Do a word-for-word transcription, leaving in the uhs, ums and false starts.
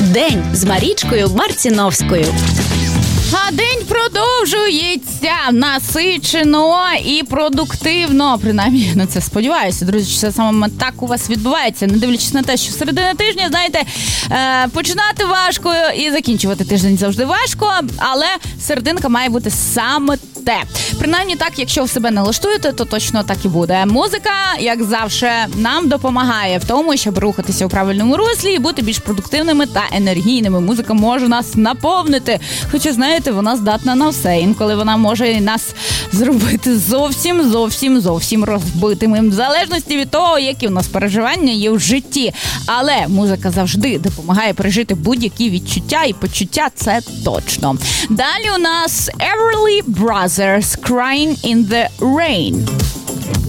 День з Марічкою Марціновською. А день продовжується насичено і продуктивно. Принаймні, на це сподіваюся, друзі, що це саме так у вас відбувається. Не дивлячись на те, що середина тижня, знаєте, е, починати важко і закінчувати тиждень завжди важко, але серединка має бути саме те. Принаймні так, якщо в себе налаштуєте, то точно так і буде. Музика, як завжди, нам допомагає в тому, щоб рухатися у правильному руслі і бути більш продуктивними та енергійними. Музика може нас наповнити. Хоча, знаєте, вона здатна на все. Інколи вона може нас зробити зовсім, зовсім, зовсім розбитими. В залежності від того, які в нас переживання є в житті. Але музика завжди допомагає пережити будь-які відчуття і почуття, це точно. Далі у нас Everly Brothers, Crying in the Rain.